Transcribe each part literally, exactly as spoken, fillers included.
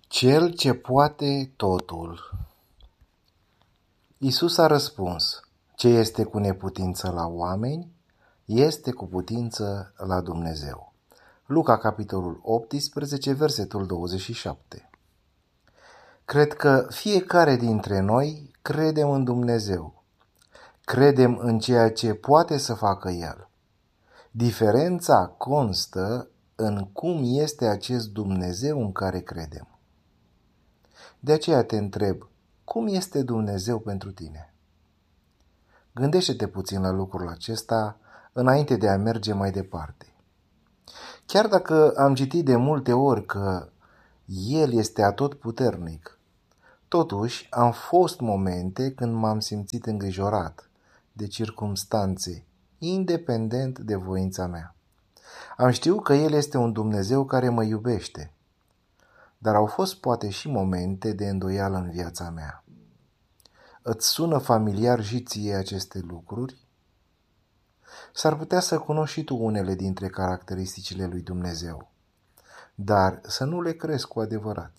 Cel ce poate totul. Iisus a răspuns: ce este cu neputință la oameni, este cu putință la Dumnezeu. Luca, capitolul optsprezece, versetul douăzeci și șapte. Cred că fiecare dintre noi credem în Dumnezeu. Credem în ceea ce poate să facă El. Diferența constă în cum este acest Dumnezeu în care credem. De aceea te întreb, cum este Dumnezeu pentru tine? Gândește-te puțin la lucrul acesta înainte de a merge mai departe. Chiar dacă am citit de multe ori că El este atotputernic, totuși am fost momente când m-am simțit îngrijorat de circumstanțe, independent de voința mea. Am știut că El este un Dumnezeu care mă iubește, dar au fost poate și momente de îndoială în viața mea. Îți sună familiar și ție aceste lucruri? S-ar putea să cunoști și tu unele dintre caracteristicile lui Dumnezeu, dar să nu le crezi cu adevărat.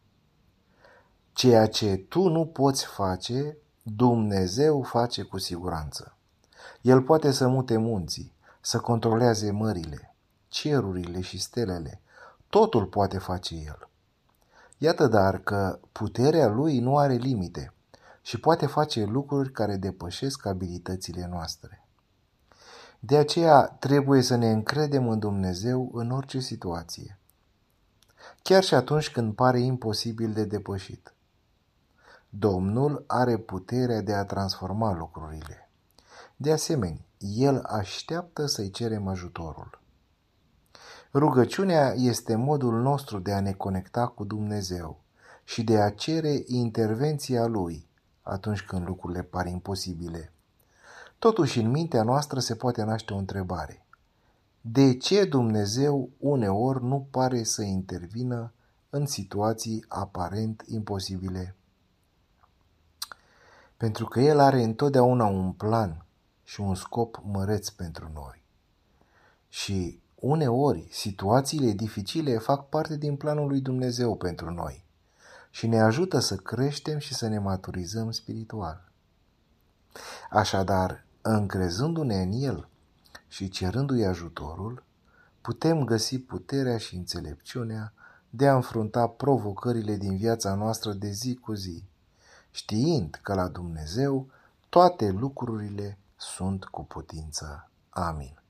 Ceea ce tu nu poți face, Dumnezeu face cu siguranță. El poate să mute munții, să controleze mările, cerurile și stelele. Totul poate face El. Iată dar că puterea Lui nu are limite și poate face lucruri care depășesc abilitățile noastre. De aceea trebuie să ne încredem în Dumnezeu în orice situație, chiar și atunci când pare imposibil de depășit. Domnul are puterea de a transforma lucrurile. De asemenea, El așteaptă să-i cerem ajutorul. Rugăciunea este modul nostru de a ne conecta cu Dumnezeu și de a cere intervenția Lui atunci când lucrurile par imposibile. Totuși, în mintea noastră se poate naște o întrebare. De ce Dumnezeu uneori nu pare să intervină în situații aparent imposibile? Pentru că El are întotdeauna un plan și un scop măreț pentru noi. Și uneori, situațiile dificile fac parte din planul lui Dumnezeu pentru noi și ne ajută să creștem și să ne maturizăm spiritual. Așadar, încrezându-ne în El și cerându-i ajutorul, putem găsi puterea și înțelepciunea de a înfrunta provocările din viața noastră de zi cu zi, știind că la Dumnezeu toate lucrurile sunt cu putință. Amin.